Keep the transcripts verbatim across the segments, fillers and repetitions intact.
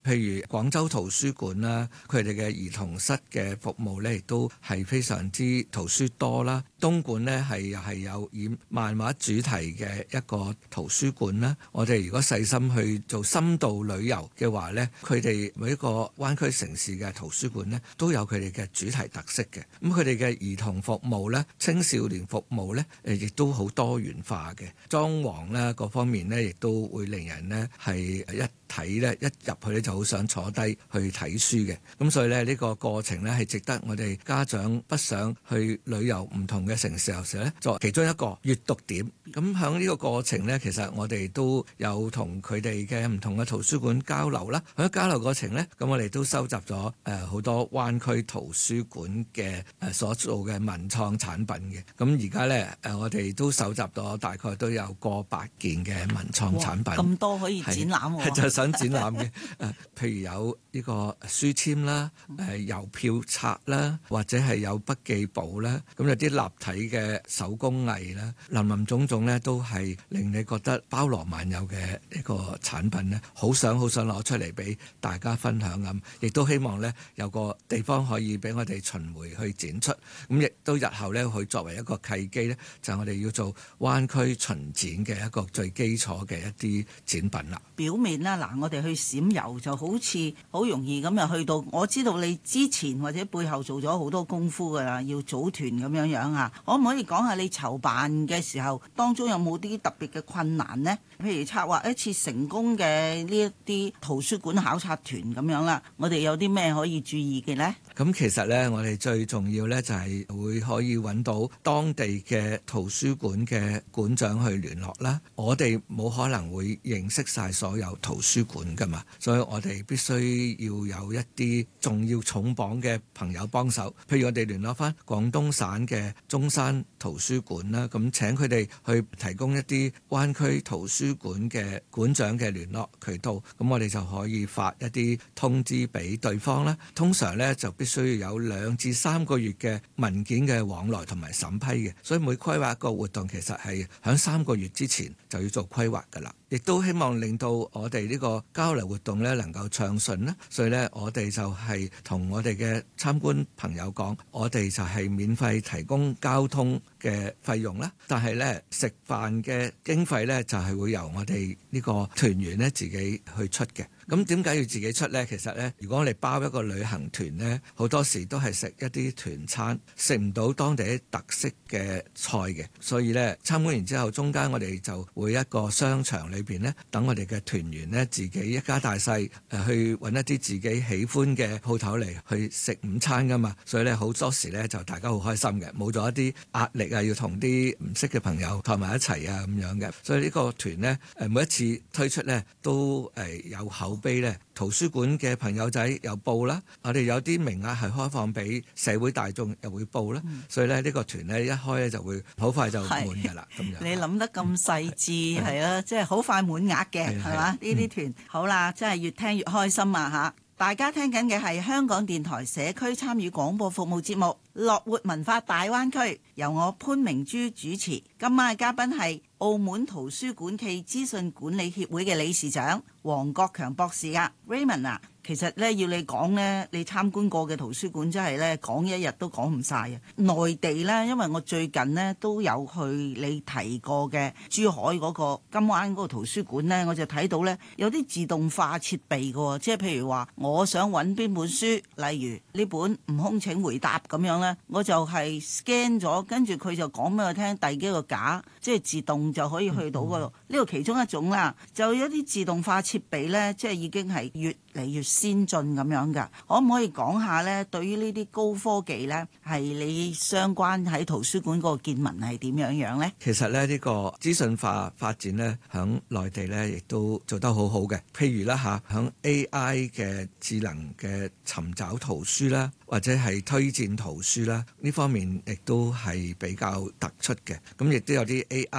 譬如廣州圖書館啦，佢哋嘅兒童室嘅服務咧，亦都係非常之圖書多啦。東莞呢係又係有以漫畫主題嘅一個圖書館啦。我哋如果細心去做深度旅遊嘅話呢，佢哋每一個灣區城市嘅圖書館呢，都有佢哋嘅主題特色嘅。咁佢哋嘅兒童服務呢，青少年服務呢，誒亦都好多元化嘅。裝潢啦各方面呢，亦都會令人呢係一睇呢，一入去呢就好想坐低去睇書嘅。咁所以呢，呢個過程呢係值得我哋家長不想去旅遊唔同嘅城市時咧，作為其中一個閱讀點。咁喺呢個過程呢，其實我哋都有同佢哋嘅唔同嘅圖書館交流啦。喺交流過程呢，咁我哋都收集咗誒好多灣區圖書館嘅誒所做嘅文創產品嘅。咁而家呢，誒我哋都搜集咗大概都有過百件嘅文創產品。 咁多可以展覽喎、啊？ 就想展覽嘅誒，譬如有呢個書籤啦、誒郵票冊啦，或者係有筆記簿啦，咁有啲立體嘅手工藝啦，林林總總咧都係令你覺得包羅萬有嘅呢個產品咧，好想好想攞出嚟俾大家分享咁，亦都希望咧有個地方可以俾我哋巡迴去展出，咁亦都日後咧去作為一個契機咧，就係我哋要做灣區巡展嘅一個最基礎嘅一啲展品啦。 表面啦，嗱，我哋去閃遊就好似好容易咁就去到。我知道你之前或者背後做咗好多功夫噶啦，要組團咁樣樣啊。可唔可以講下你籌辦嘅時候，當中有冇啲特別嘅困難呢？譬如策劃一次成功嘅呢一啲圖書館考察團咁樣啦，我哋有啲咩可以注意嘅呢？ 咁其實呢，我哋最重要呢就係會可以揾到當地嘅圖書館嘅館長去聯絡啦。我哋冇可能會認識晒所有圖書館噶嘛，所以我哋必須要有一啲重要重磅嘅朋友幫手。譬如我哋聯絡翻廣東省嘅中山圖書館啦，咁請佢哋去提供一啲灣區圖書館嘅館長嘅聯絡渠道，咁我哋就可以發一啲通知俾對方啦。通常呢，就必須要有兩至三個月嘅文件嘅往來同埋審批嘅，所以每規劃一個活動，其實係喺三個月之前就要做規劃噶啦。亦都希望令到我哋呢個交流活動呢能夠暢順啦，所以呢，我哋就係同我哋嘅參觀朋友講，我哋就係免費提供交通嘅費用啦，但係呢，食飯嘅經費呢，就係會由我哋呢個團員呢自己去出嘅。咁點解要自己出呢？其實呢，如果我哋包一個旅行團呢，好多時都係食一啲團餐，食唔到當地特色嘅菜嘅，所以呢，參觀完之後，中間我哋就會一個商場裏邊呢，等我哋嘅團員呢自己一家大細誒去揾一啲自己喜歡嘅鋪頭嚟去食午餐噶嘛，所以呢，好多時呢就大家好開心嘅，冇咗一啲壓力啊，要同啲唔識嘅朋友坐埋一齊啊咁樣嘅，所以呢個團呢，誒每一次推出呢都誒有口碑呢，圖書館嘅朋友仔又報啦，我哋有啲名額係開放俾社會大眾又會報啦，嗯、所以咧呢個團呢一開咧就會好快就滿㗎啦。咁樣你諗得咁細緻係啦，即係好快滿額嘅係嘛？呢啲團、嗯、好啦，真係越聽越開心啊嚇！大家聽緊嘅係香港電台社區參與廣播服務節目《樂活文化大灣區》，由我潘明珠主持。今晚嘅嘉賓係澳門圖書館暨資訊管理協會嘅理事長黃國強博士啊 Raymond 啊，其實咧要你講咧，你參觀過嘅圖書館真係咧講一日都講唔晒啊！內地咧，因為我最近呢都有去你提過嘅珠海嗰個金灣嗰個圖書館咧，我就睇到咧有啲自動化設備嘅，即係譬如話我想揾邊本書，例如呢本《悟空請回答》咁樣咧，我就係 scan 咗，跟住佢就講俾我聽第幾個架，即係自動就可以去到嗰度。呢個其中一種啦，就有啲自動化設備咧，即係已經係越嚟越先進咁樣噶。可唔可以講下咧？對於呢啲高科技咧，係你相關喺圖書館嗰個見聞係點樣樣咧？ 其實咧呢個資訊化發展咧，響內地咧亦都做得好好嘅。譬如啦嚇，響 A I 嘅智能嘅尋找圖書啦，或者係推薦圖書啦，呢方面亦都係比較突出嘅。咁亦都有啲 A I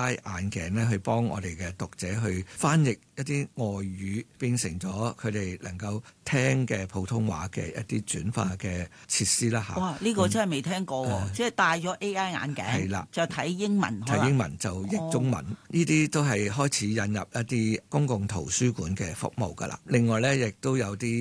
眼鏡咧，去幫我哋嘅讀者去翻譯一啲外語，變成咗佢哋能夠聽嘅普通話嘅一啲轉化嘅設施啦嚇。 哇！呢、呢個真係未聽過喎，嗯、即係戴咗 A I 眼鏡，係啦，就睇英文， 睇英文就譯中文，呢啲、哦、都係開始引入一啲公共圖書館嘅服務㗎啦。另外咧，亦都有啲